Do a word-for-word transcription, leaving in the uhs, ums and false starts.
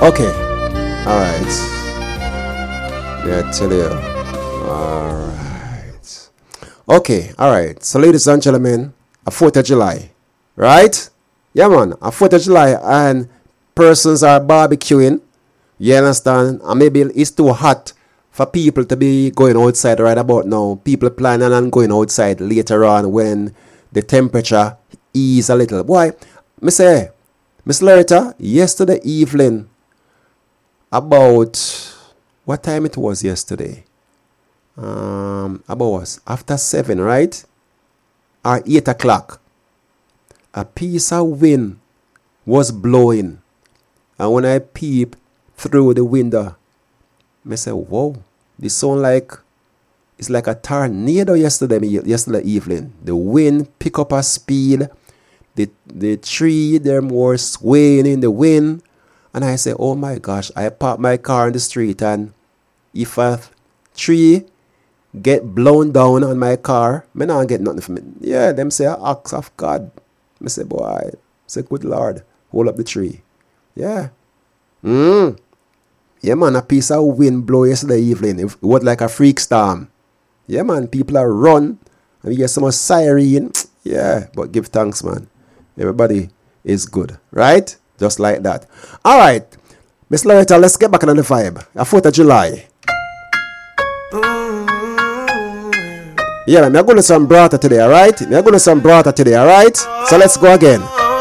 Okay. All right. Yeah, I tell you. All right. Okay. All right. So, ladies and gentlemen, a fourth of July, right? Yeah, man. A fourth of July, and persons are barbecuing. You understand? And maybe it's too hot for people to be going outside right about now. People planning on going outside later on when the temperature ease a little. Boy, me say, Miss Loretta, yesterday evening, about what time it was yesterday? Um, about was after seven, right? Or eight o'clock. A piece of wind was blowing, and when I peep through the window, I say, "Whoa! This sound like it's like a tornado yesterday. Yesterday evening, the wind pick up a speed. The the tree them were swaying in the wind." And I say, oh my gosh, I park my car in the street, and if a tree get blown down on my car, me not get nothing from it. Yeah, them say acts of God. I say, boy, I say, good Lord, hold up the tree. Yeah. Mm. Yeah, man, a piece of wind blow yesterday evening. It was like a freak storm. Yeah, man, people are run, and we get some siren. Yeah, but give thanks, man. Everybody is good, right? Just like that. All right, Miss Loretta, let's get back on the vibe. A fourth of July. Yeah, man, I'm going to some brata today, all right? I'm going to some brata today, all right? So let's go again.